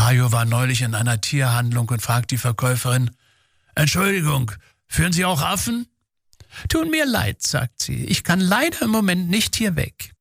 Mario war neulich in einer Tierhandlung und fragt die Verkäuferin: »Entschuldigung, führen Sie auch Affen?« »Tut mir leid«, sagt sie, »ich kann leider im Moment nicht hier weg.«